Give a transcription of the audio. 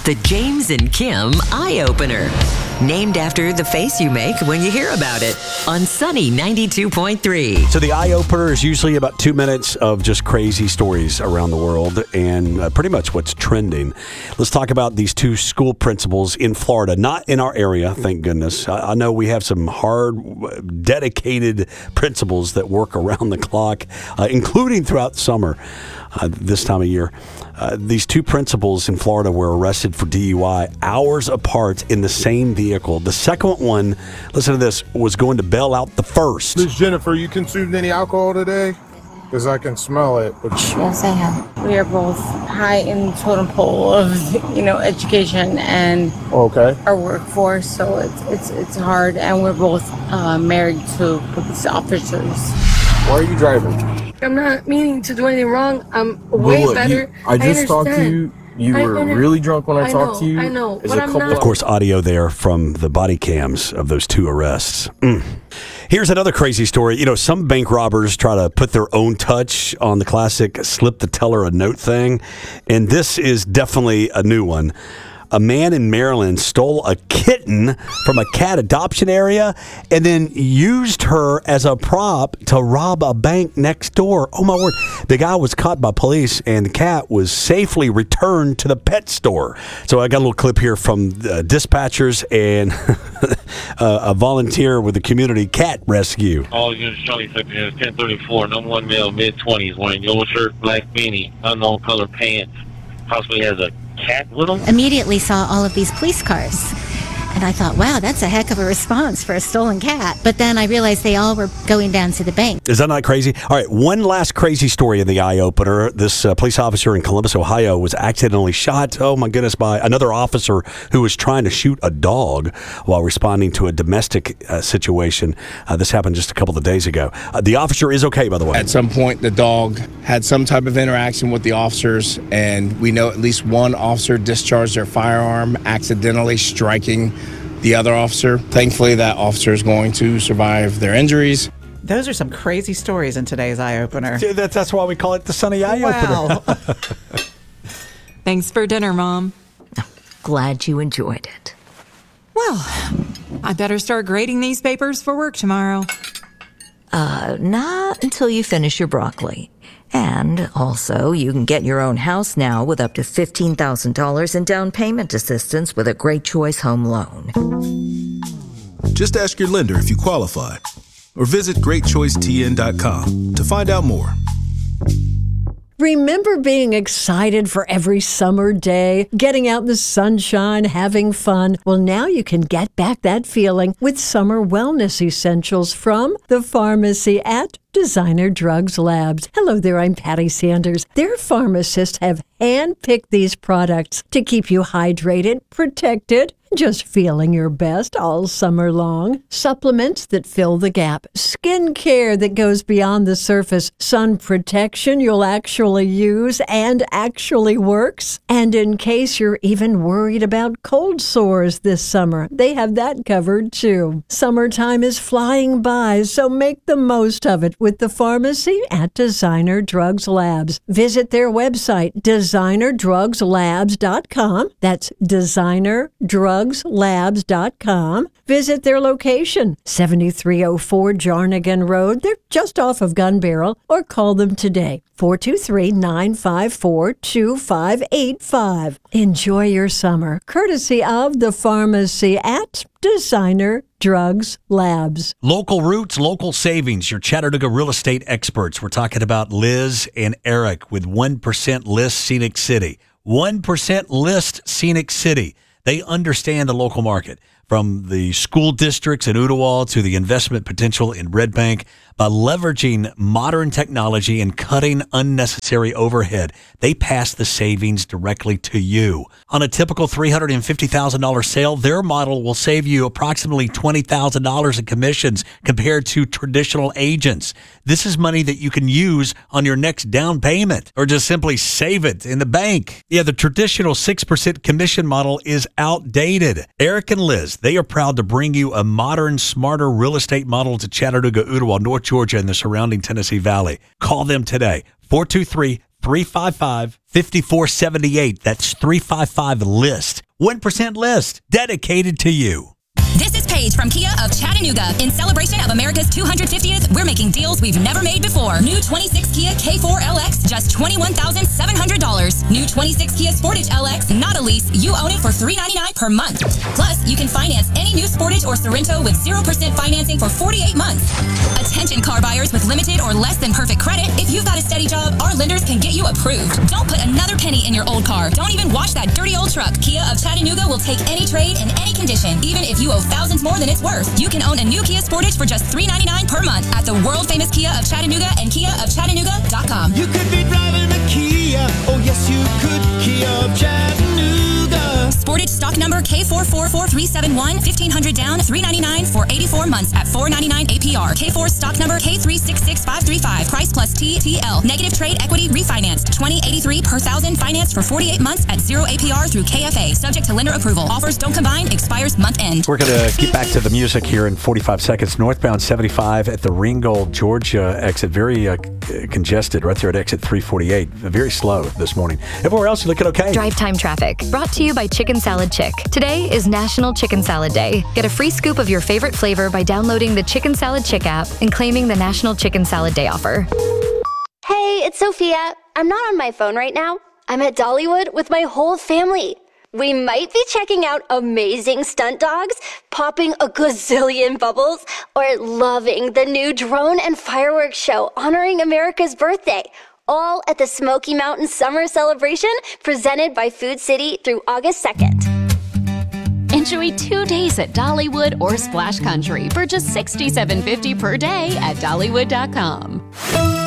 The James and Kim Eye Opener. Named after the face you make when you hear about it. On Sunny 92.3. So the eye opener is usually about 2 minutes of just crazy stories around the world and pretty much what's trending. Let's talk about these two school principals in Florida, not in our area, thank goodness. I know we have some hard, dedicated principals that work around the clock, including throughout summer this time of year. These two principals in Florida were arrested for DUI hours apart in the same vehicle. The second one, listen to this, was going to bail out the first. Miss Jennifer, you consumed any alcohol today? Because I can smell it. Yes, I have. We are both high in the totem pole of, education and our workforce. So it's hard, and we're both married to police officers. Why are you driving? I'm not meaning to do anything wrong. I'm way better. I just talked to you. You were really drunk when I talked to you. I know, There's but I'm not. Of course, audio there from the body cams of those two arrests. Here's another crazy story. Some bank robbers try to put their own touch on the classic slip the teller a note thing, and this is definitely a new one. A man in Maryland stole a kitten from a cat adoption area and then used her as a prop to rob a bank next door. Oh, my word. The guy was caught by police, and the cat was safely returned to the pet store. So I got a little clip here from dispatchers and a volunteer with the community cat rescue. All units, Charlie Section is 1034, number one male, mid-20s, wearing yellow shirt, black beanie, unknown color pants, possibly has a cat with him. Immediately saw all of these police cars. And I thought, wow, that's a heck of a response for a stolen cat. But then I realized they all were going down to the bank. Is that not crazy? All right, one last crazy story in the eye opener. This police officer in Columbus, Ohio, was accidentally shot, oh my goodness, by another officer who was trying to shoot a dog while responding to a domestic situation. This happened just a couple of days ago. The officer is okay, by the way. At some point, the dog had some type of interaction with the officers, and we know at least one officer discharged their firearm, accidentally striking the other officer. Thankfully, that officer is going to survive their injuries. Those are some crazy stories in today's Eye Opener. That's why we call it the Sunny Eye Opener. Thanks for dinner, Mom. Glad you enjoyed it. Well, I better start grading these papers for work tomorrow. Not until you finish your broccoli. And also, you can get your own house now with up to $15,000 in down payment assistance with a Great Choice Home Loan. Just ask your lender if you qualify, or visit GreatChoiceTN.com to find out more. Remember being excited for every summer day, getting out in the sunshine, having fun? Well, now you can get back that feeling with summer wellness essentials from the pharmacy at Designer Drugs Labs. Hello there, I'm Patty Sanders. Their pharmacists have handpicked these products to keep you hydrated, protected, just feeling your best all summer long. Supplements that fill the gap, skin care that goes beyond the surface, sun protection you'll actually use and actually works. And in case you're even worried about cold sores this summer, they have that covered too. Summertime is flying by, so make the most of it with the pharmacy at Designer Drugs Labs. Visit their website, designerdrugslabs.com. That's designerdrugslabs.com. Visit their location, 7304 Jarnigan Road. They're just off of Gun Barrel, or call them today, 423-954-2585. Enjoy your summer, courtesy of the pharmacy at Designer Drugs Labs. Local roots, local savings, your Chattanooga real estate experts. We're talking about Liz and Eric with 1% List Scenic City. 1% List Scenic City. They understand the local market, from the school districts in Ooltewah to the investment potential in Red Bank. By leveraging modern technology and cutting unnecessary overhead, they pass the savings directly to you. On a typical $350,000 sale, their model will save you approximately $20,000 in commissions compared to traditional agents. This is money that you can use on your next down payment or just simply save it in the bank. Yeah, the traditional 6% commission model is outdated. Eric and Liz, they are proud to bring you a modern, smarter real estate model to Chattanooga, Ooltewah, North Georgia, and the surrounding Tennessee Valley. Call them today, 423-3 355-5478. That's 355-LIST. 1% List, dedicated to you. This is Paige from Kia of Chattanooga. In celebration of America's 250th, we're making deals we've never made before. New 26 Kia K4 LX, just $21,700. New 26 Kia Sportage LX, not a lease. You own it for $399 per month. Plus, you can finance any new Sportage or Sorrento with 0% financing for 48 months. Attention car buyers with limited or less than perfect credit. If you've got a steady job, our lenders can get you approved. Don't put another penny in your old car. Don't even wash that dirty old truck. Kia of Chattanooga will take any trade in any condition, even if you owe thousands more than it's worth. You can own a new Kia Sportage for just $399 per month at the world-famous Kia of Chattanooga and KiaofChattanooga.com. You could be driving a Kia. Oh, yes, you could. Kia of Chattanooga. Sportage stock number K444371, 1500 down, $399 for 84 months at $499 APR. K4 stock number K366535, price plus TTL. Negative trade equity refinanced, $20.83 per thousand, financed for 48 months at 0 APR through KFA. Subject to lender approval. Offers don't combine, expires month end. We're going to get back to the music here in 45 seconds. Northbound 75 at the Ringgold, Georgia exit. Very congested right there at exit 348. Very slow this morning. Everywhere else, you looking okay? Drive time traffic. Brought to you by Chicken Salad Chick. Today is National Chicken Salad Day. Get a free scoop of your favorite flavor by downloading the Chicken Salad Chick app and claiming the National Chicken Salad Day offer. Hey, it's Sophia. I'm not on my phone right now. I'm at Dollywood with my whole family. We might be checking out amazing stunt dogs, popping a gazillion bubbles, or loving the new drone and fireworks show honoring America's birthday. All at the Smoky Mountain Summer Celebration presented by Food City through August 2nd. Enjoy 2 days at Dollywood or Splash Country for just $67.50 per day at Dollywood.com.